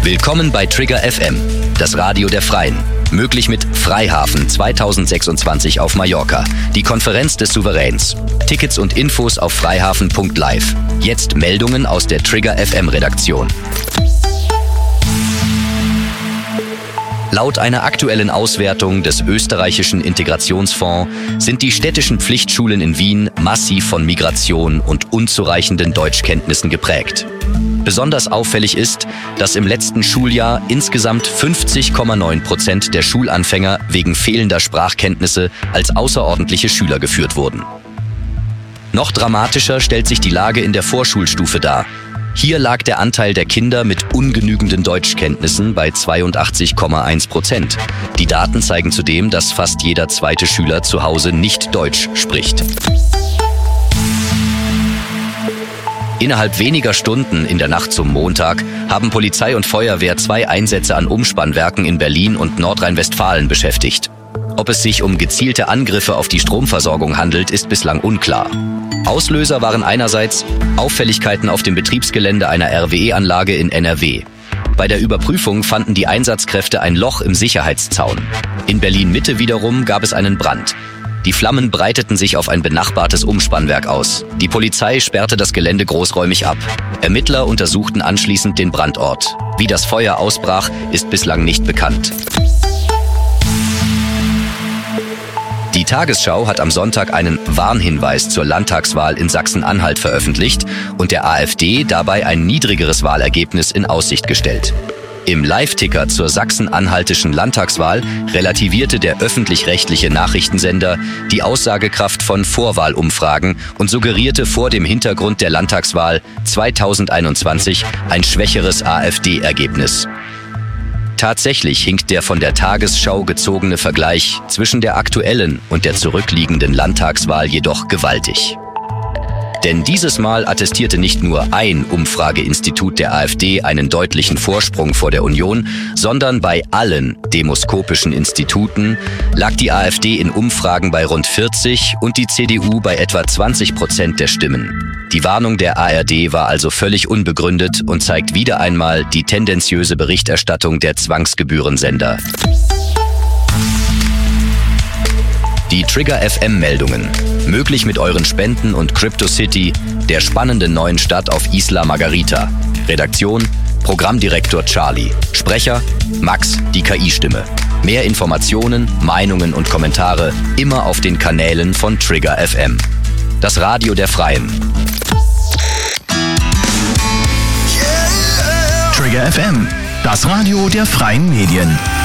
Willkommen bei Trigger FM, das Radio der Freien. Möglich mit Freihafen 2026 auf Mallorca, die Konferenz des Souveräns. Tickets und Infos auf freihafen.live. Jetzt Meldungen aus der Trigger FM Redaktion. Laut einer aktuellen Auswertung des österreichischen Integrationsfonds sind die städtischen Pflichtschulen in Wien massiv von Migration und unzureichenden Deutschkenntnissen geprägt. Besonders auffällig ist, dass im letzten Schuljahr insgesamt 50,9% der Schulanfänger wegen fehlender Sprachkenntnisse als außerordentliche Schüler geführt wurden. Noch dramatischer stellt sich die Lage in der Vorschulstufe dar. Hier lag der Anteil der Kinder mit ungenügenden Deutschkenntnissen bei 82,1%. Die Daten zeigen zudem, dass fast jeder zweite Schüler zu Hause nicht Deutsch spricht. Innerhalb weniger Stunden in der Nacht zum Montag haben Polizei und Feuerwehr 2 Einsätze an Umspannwerken in Berlin und Nordrhein-Westfalen beschäftigt. Ob es sich um gezielte Angriffe auf die Stromversorgung handelt, ist bislang unklar. Auslöser waren einerseits Auffälligkeiten auf dem Betriebsgelände einer RWE-Anlage in NRW. Bei der Überprüfung fanden die Einsatzkräfte ein Loch im Sicherheitszaun. In Berlin-Mitte wiederum gab es einen Brand. Die Flammen breiteten sich auf ein benachbartes Umspannwerk aus. Die Polizei sperrte das Gelände großräumig ab. Ermittler untersuchten anschließend den Brandort. Wie das Feuer ausbrach, ist bislang nicht bekannt. Die Tagesschau hat am Sonntag einen Warnhinweis zur Landtagswahl in Sachsen-Anhalt veröffentlicht und der AfD dabei ein niedrigeres Wahlergebnis in Aussicht gestellt. Im Live-Ticker zur sachsen-anhaltischen Landtagswahl relativierte der öffentlich-rechtliche Nachrichtensender die Aussagekraft von Vorwahlumfragen und suggerierte vor dem Hintergrund der Landtagswahl 2021 ein schwächeres AfD-Ergebnis. Tatsächlich hinkt der von der Tagesschau gezogene Vergleich zwischen der aktuellen und der zurückliegenden Landtagswahl jedoch gewaltig. Denn dieses Mal attestierte nicht nur ein Umfrageinstitut der AfD einen deutlichen Vorsprung vor der Union, sondern bei allen demoskopischen Instituten lag die AfD in Umfragen bei rund 40 und die CDU bei etwa 20% der Stimmen. Die Warnung der ARD war also völlig unbegründet und zeigt wieder einmal die tendenziöse Berichterstattung der Zwangsgebührensender. Die Trigger FM Meldungen. Möglich mit euren Spenden und CryptoCity, der spannenden neuen Stadt auf Isla Margarita. Redaktion: Programmdirektor Charlie. Sprecher: Max, die KI-Stimme. Mehr Informationen, Meinungen und Kommentare immer auf den Kanälen von Trigger FM. Das Radio der Freien. Trigger FM, das Radio der Freien Medien.